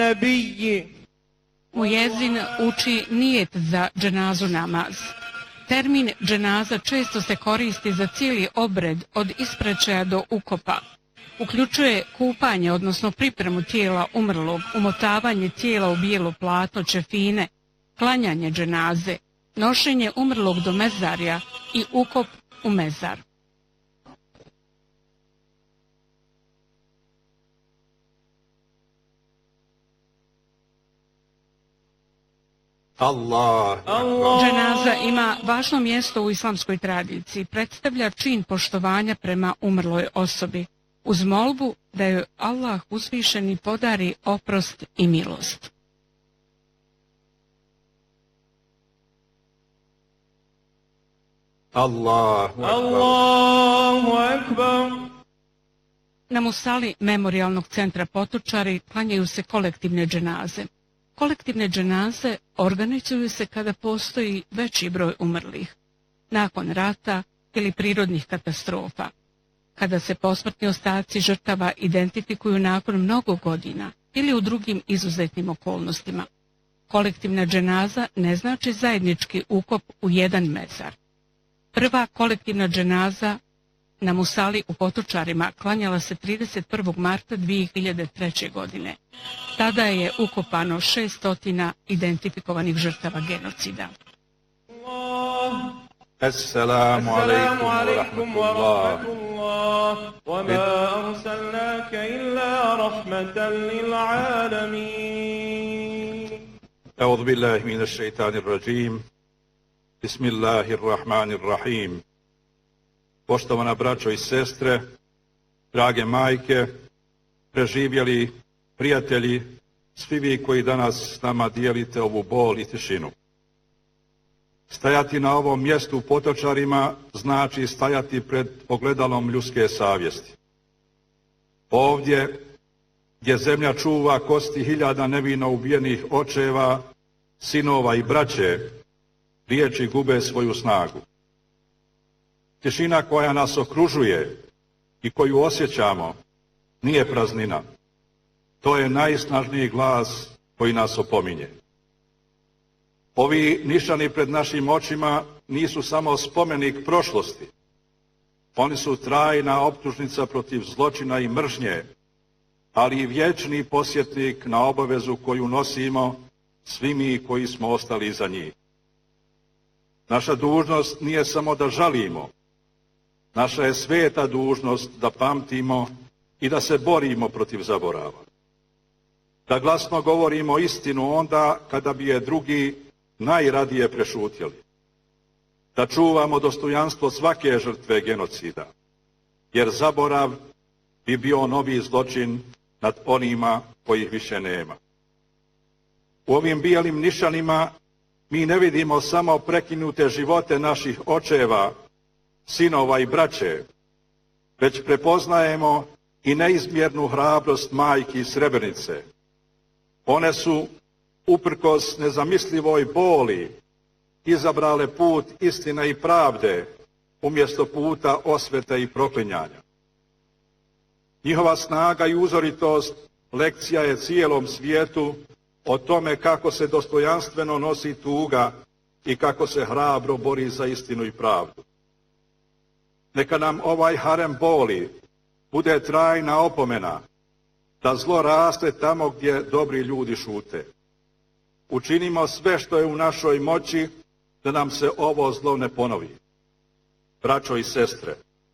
Muezin uči nijet za dženazu namaz. Termin dženaza često se koristi za cijeli obred od ispraćaja do ukopa. Uključuje kupanje, odnosno pripremu tijela umrlog, umotavanje tijela u bijelo platno, čefine, klanjanje dženaze, nošenje umrlog do mezarja i ukop u mezar. Dženaza ima važno mjesto u islamskoj tradiciji, predstavlja čin poštovanja prema umrloj osobi, uz molbu da joj Allah uzvišeni podari oprost i milost. Allahu akbar. Na musali Memorijalnog centra Potočari klanjaju se kolektivne dženaze. Kolektivne dženaze organizuju se kada postoji veći broj umrlih, nakon rata ili prirodnih katastrofa, kada se posmrtni ostaci žrtava identifikuju nakon mnogo godina ili u drugim izuzetnim okolnostima. Kolektivna dženaza ne znači zajednički ukop u jedan mezar. Prva kolektivna dženaza na musali u Potočarima klanjala se 31. marta 2003. godine. Tada je ukopano 600 identifikovanih žrtava genocida. Assalamu alaikum wa rahmatullah. Wa ma arsalnaka illa rahmatan lil alamin. A'udhu billahi minash shaitanir rajim. Bismillahirrahmanirrahim. Poštovana braćo i sestre, drage majke, preživjeli prijatelji, svi vi koji danas s nama dijelite ovu bol i tišinu. Stajati na ovom mjestu u Potočarima znači stajati pred ogledalom ljudske savjesti. Ovdje gdje zemlja čuva kosti hiljada nevino ubijenih očeva, sinova i braće, riječi gube svoju snagu. Tišina koja nas okružuje i koju osjećamo nije praznina. To je najsnažniji glas koji nas opominje. Ovi nišani pred našim očima nisu samo spomenik prošlosti. Oni su trajna optužnica protiv zločina i mržnje, ali i vječni podsjetnik na obavezu koju nosimo svi mi koji smo ostali iza njih. Naša dužnost nije samo da žalimo, naša je sveta dužnost da pamtimo i da se borimo protiv zaborava. Da glasno govorimo istinu onda kada bi je drugi najradije prešutjeli. Da čuvamo dostojanstvo svake žrtve genocida, jer zaborav bi bio novi zločin nad onima kojih više nema. U ovim bijelim nišanima mi ne vidimo samo prekinute živote naših očeva, sinova i braće, već prepoznajemo i neizmjernu hrabrost majki iz Srebrenice. One su, uprkos nezamislivoj boli, izabrale put istine i pravde umjesto puta osvete i proklinjanja. Njihova snaga i uzoritost lekcija je cijelom svijetu o tome kako se dostojanstveno nosi tuga i kako se hrabro bori za istinu i pravdu. Neka nam ovaj harem boli bude trajna opomena da zlo raste tamo gdje dobri ljudi šute. Učinimo sve što je u našoj moći da nam se ovo zlo ne ponovi. Braćo i sestre,